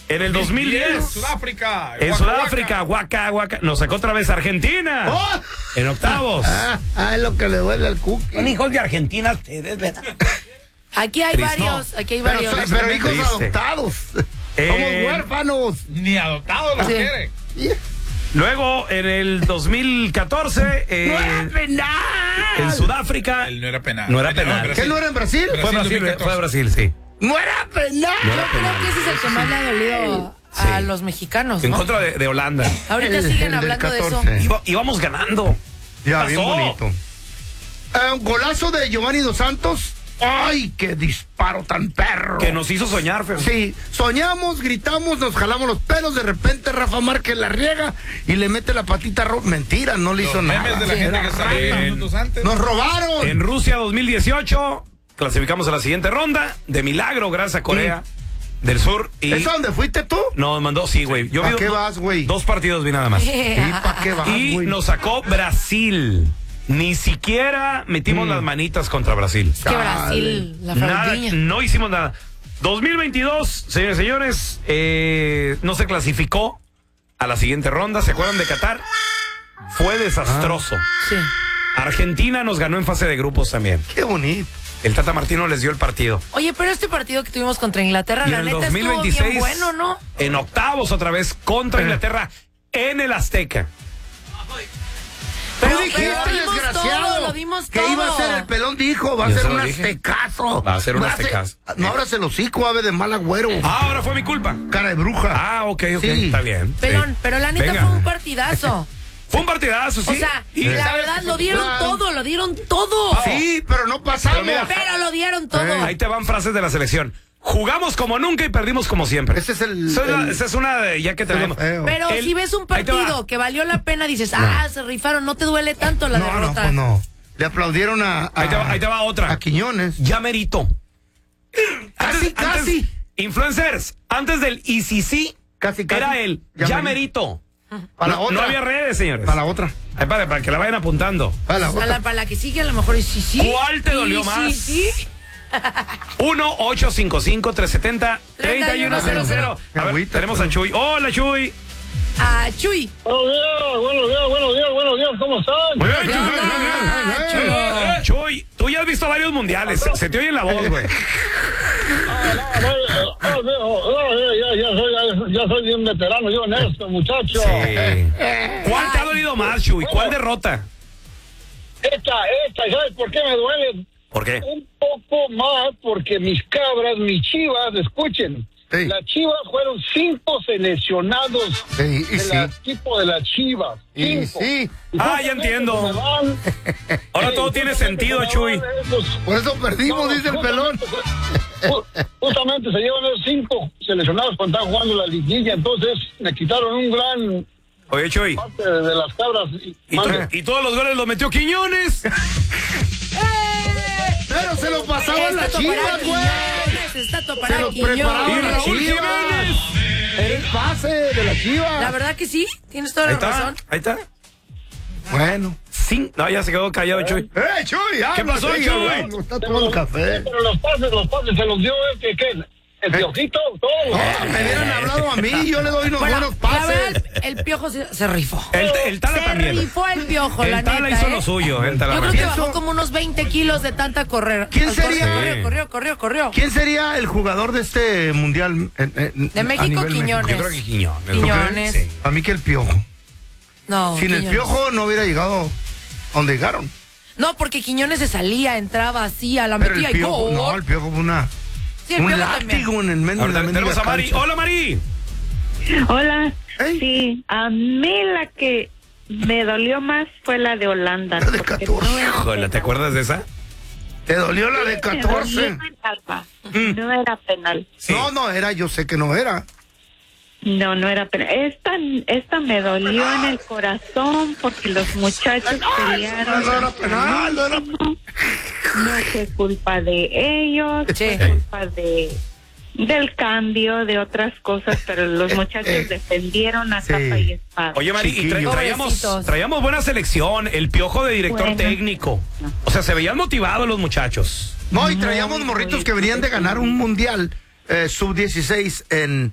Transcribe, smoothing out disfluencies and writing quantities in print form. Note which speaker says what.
Speaker 1: En el 2010.
Speaker 2: Sudáfrica.
Speaker 1: En Sudáfrica, Waka. Nos sacó otra vez Argentina.
Speaker 3: ¡Oh!
Speaker 1: En octavos.
Speaker 3: Es lo que le duele al Cookie.
Speaker 1: Son hijos de Argentina ustedes, ¿verdad?
Speaker 4: Aquí hay varios.
Speaker 3: Pero hijos
Speaker 1: Triste.
Speaker 3: adoptados. Somos huérfanos.
Speaker 2: Ni adoptados los quiere.
Speaker 1: Luego, en el 2014,
Speaker 3: ¡No era penal!
Speaker 1: en Sudáfrica.
Speaker 2: No era penal.
Speaker 1: No era penal.
Speaker 3: ¿Qué no era en Brasil?
Speaker 1: Fue Brasil,
Speaker 2: 2014.
Speaker 1: fue Brasil, sí.
Speaker 3: ¡No era penal!
Speaker 4: Yo creo que ese es el que más le ha dolido a los mexicanos,
Speaker 1: En
Speaker 4: ¿no?
Speaker 1: contra de Holanda.
Speaker 4: Ahorita
Speaker 3: El
Speaker 4: siguen
Speaker 3: del
Speaker 4: hablando de eso.
Speaker 3: 14.
Speaker 1: Íbamos ganando.
Speaker 3: Ya,
Speaker 1: ¿Qué
Speaker 3: bien
Speaker 1: pasó?
Speaker 3: bonito. Un golazo de Giovanni Dos Santos. ¡Ay, qué disparo tan perro!
Speaker 1: Que nos hizo soñar, Fer.
Speaker 3: Sí, soñamos, gritamos, nos jalamos los pelos, de repente Rafa Márquez la riega y le mete la patita roja. Mentira, no le hizo
Speaker 2: Los
Speaker 3: nada.
Speaker 2: memes de la gente que salió minutos antes.
Speaker 3: ¡Nos robaron!
Speaker 1: En Rusia 2018, clasificamos a la siguiente ronda. De milagro, gracias a Corea del Sur. Y
Speaker 3: ¿Es a donde fuiste tú?
Speaker 1: nos mandó, sí, güey. Yo
Speaker 3: ¿Para
Speaker 1: vi
Speaker 3: qué vas, güey?
Speaker 1: 2 partidos vi nada más.
Speaker 3: ¿Y para qué vas,
Speaker 1: Y
Speaker 3: güey?
Speaker 1: nos sacó Brasil. Ni siquiera metimos las manitas contra Brasil.
Speaker 4: Es que Brasil, la
Speaker 1: Nada,
Speaker 4: fraudiña.
Speaker 1: no hicimos nada. 2022, señores y señores, no se clasificó a la siguiente ronda. ¿Se acuerdan de Qatar? Fue desastroso.
Speaker 4: Sí.
Speaker 1: Argentina nos ganó en fase de grupos también.
Speaker 3: Qué bonito.
Speaker 1: El Tata Martino les dio el partido.
Speaker 4: Oye, pero este partido que tuvimos contra Inglaterra,
Speaker 1: Y
Speaker 4: la
Speaker 1: en el
Speaker 4: neta
Speaker 1: 2026,
Speaker 4: estuvo bien bueno, ¿no?
Speaker 1: en octavos otra vez contra Inglaterra en el Azteca.
Speaker 4: Pero,
Speaker 3: Tú dijiste,
Speaker 4: lo dimos
Speaker 3: desgraciado,
Speaker 4: todo, lo dimos
Speaker 3: que
Speaker 4: todo.
Speaker 3: iba a ser el pelón, dijo, va a
Speaker 1: Yo
Speaker 3: ser
Speaker 1: se
Speaker 3: un
Speaker 1: lo dije.
Speaker 3: aztecazo.
Speaker 1: Va a ser un aztecazo.
Speaker 3: No abras el hocico, ave de mal agüero.
Speaker 1: Ahora fue mi culpa.
Speaker 3: Cara de bruja.
Speaker 1: Ah, ok,
Speaker 3: Sí.
Speaker 1: está bien.
Speaker 4: Pelón,
Speaker 1: sí.
Speaker 4: pero la neta
Speaker 1: Venga.
Speaker 4: fue un partidazo.
Speaker 1: Fue un partidazo, sí.
Speaker 4: O sea,
Speaker 1: Y-
Speaker 4: la verdad, lo dieron todo.
Speaker 3: Sí, pero no pasamos.
Speaker 1: Pero mira,
Speaker 4: Pero lo dieron todo.
Speaker 1: ahí te van frases de la selección. Jugamos como nunca y perdimos como siempre.
Speaker 3: Ese es el...
Speaker 1: Esa es una de, ya que tenemos.
Speaker 3: feo.
Speaker 4: Pero
Speaker 1: El-
Speaker 4: si ves un
Speaker 1: ahí te va.
Speaker 4: partido que valió la pena, dices, se rifaron, no te duele tanto la
Speaker 3: No,
Speaker 4: derrota.
Speaker 3: pues no. Le aplaudieron a
Speaker 1: Ahí te va otra.
Speaker 3: a Quiñones.
Speaker 1: Ya merito.
Speaker 3: Casi.
Speaker 1: Influencers, antes del ICC,
Speaker 3: Casi.
Speaker 1: era el ya merito.
Speaker 3: Para la
Speaker 1: No,
Speaker 3: otra.
Speaker 1: no había redes, señores.
Speaker 3: Para la otra.
Speaker 1: Ay, para que la vayan apuntando.
Speaker 3: Para la otra.
Speaker 4: Para la que sigue, a lo mejor es sí.
Speaker 1: ¿Cuál te dolió más?
Speaker 4: Sí.
Speaker 1: 1-855-370-3100. A ver,
Speaker 3: Agüita,
Speaker 1: tenemos a Chuy. Hola, Chuy.
Speaker 4: Ah, Chuy.
Speaker 5: Buenos días, ¿cómo están?
Speaker 1: Muy bien,
Speaker 4: ¿Qué onda?
Speaker 1: Chuy, tú ya has visto varios mundiales. Se te oye en la voz, güey.
Speaker 5: Ya soy un veterano, yo en esto, muchacho.
Speaker 1: Sí. ¿Cuál te ha dolido más, Chuy? ¿Cuál derrota?
Speaker 5: Esta, ¿sabes por qué me duele?
Speaker 1: ¿Por qué?
Speaker 5: Un poco más porque mis cabras, mis chivas, escuchen.
Speaker 3: Sí.
Speaker 5: Las chivas fueron 5 seleccionados
Speaker 3: Sí, y
Speaker 5: del
Speaker 3: sí.
Speaker 5: equipo de las chivas.
Speaker 3: Y
Speaker 5: 5.
Speaker 3: sí.
Speaker 1: Ah, ya entiendo.
Speaker 5: Me van,
Speaker 1: Ahora todo tiene sentido, Chuy.
Speaker 3: Por eso perdimos, dice el pelón.
Speaker 5: Justamente se llevan esos 5 seleccionados cuando están jugando la liguilla, entonces me quitaron un gran
Speaker 1: Oye, Chuy.
Speaker 5: parte de las cabras.
Speaker 1: Y todos los goles los metió Quiñones.
Speaker 3: Pero se lo pasaban las chivas, güey.
Speaker 4: Está
Speaker 3: Se
Speaker 4: topará
Speaker 3: los preparaban
Speaker 1: Y
Speaker 3: las
Speaker 1: Raúl
Speaker 3: chivas.
Speaker 1: Jiménez.
Speaker 3: Era el pase de la chiva.
Speaker 4: La verdad que sí, tienes toda
Speaker 1: Ahí
Speaker 4: la
Speaker 1: está,
Speaker 4: razón.
Speaker 1: ahí está.
Speaker 3: Bueno.
Speaker 1: Sí. No, ya se quedó callado, Chuy.
Speaker 3: Chuy!
Speaker 1: ¿Qué pasó,
Speaker 3: sigue
Speaker 1: Chuy?
Speaker 3: hablando, está tomando café.
Speaker 5: Pero los pases se los dio el Piojito, todo.
Speaker 3: Me hubieran hablado a mí, yo le doy unos
Speaker 4: Bueno,
Speaker 3: buenos
Speaker 4: la
Speaker 3: pases.
Speaker 4: verdad, el Piojo se rifó.
Speaker 1: El Tala
Speaker 4: Se
Speaker 1: también.
Speaker 4: rifó el Piojo, la
Speaker 1: El Tala
Speaker 4: neta,
Speaker 1: hizo lo suyo. El Tala
Speaker 4: Yo creo que
Speaker 1: también.
Speaker 4: bajó como unos 20 kilos de tanta correr.
Speaker 3: ¿Quién sería?
Speaker 4: Corrió.
Speaker 3: ¿Quién sería el jugador de este mundial?
Speaker 4: De México, Quiñones.
Speaker 1: Yo creo que Quiñones.
Speaker 4: Quiñones.
Speaker 1: Sí.
Speaker 3: A mí que el Piojo.
Speaker 4: No,
Speaker 3: Sin el
Speaker 4: Quiñones.
Speaker 3: Piojo no hubiera llegado a donde llegaron.
Speaker 4: No, porque Quiñones se salía, entraba así, a la
Speaker 3: Pero
Speaker 4: metía
Speaker 3: el
Speaker 4: y
Speaker 3: Piojo,
Speaker 4: gol.
Speaker 3: no, el Piojo fue
Speaker 4: Sí, el
Speaker 3: un
Speaker 4: Piojo
Speaker 3: látigo
Speaker 4: también.
Speaker 3: en el medio de la
Speaker 1: Ahora tenemos a Mari.
Speaker 3: cancha.
Speaker 1: Hola, Mari.
Speaker 6: Hola.
Speaker 3: Ey.
Speaker 6: Sí, a mí la que me dolió más fue la de Holanda.
Speaker 3: La de
Speaker 6: porque
Speaker 3: 14.
Speaker 6: no era
Speaker 1: Híjole, ¿te
Speaker 6: penal.
Speaker 1: acuerdas de esa?
Speaker 3: ¿Te dolió la de
Speaker 6: Me dolió
Speaker 3: 14?
Speaker 6: el alma. No era penal.
Speaker 1: Sí.
Speaker 3: No era, yo sé que no era.
Speaker 6: No era penal. Esta me dolió en el corazón porque los muchachos pelearon.
Speaker 3: No era penal, no era penal.
Speaker 6: No fue culpa de ellos,
Speaker 4: Sí.
Speaker 6: fue culpa del cambio, de otras cosas, pero los muchachos defendieron a
Speaker 3: Sí.
Speaker 6: capa y espada.
Speaker 1: Oye, Mari, y
Speaker 3: Chiquillo.
Speaker 4: Pobrecitos.
Speaker 1: traíamos buena selección. El Piojo de director
Speaker 6: Bueno.
Speaker 1: técnico. O sea, se veían motivados los muchachos.
Speaker 3: No, y traíamos morritos que venían de ganar un mundial sub-16